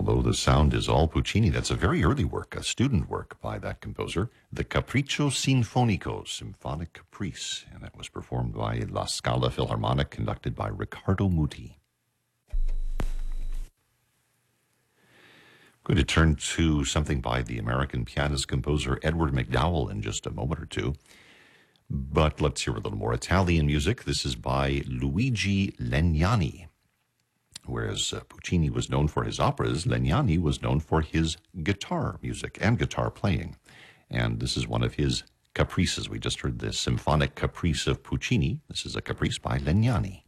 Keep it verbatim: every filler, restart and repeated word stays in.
although the sound is all Puccini. That's a very early work, a student work by that composer, the Capriccio Sinfonico, Symphonic Caprice, and that was performed by La Scala Philharmonic, conducted by Riccardo Muti. I'm going to turn to something by the American pianist-composer Edward McDowell in just a moment or two. But let's hear a little more Italian music. This is by Luigi Legnani. Whereas uh, Puccini was known for his operas, Legnani was known for his guitar music and guitar playing. And this is one of his caprices. We just heard the Symphonic Caprice of Puccini. This is a caprice by Legnani.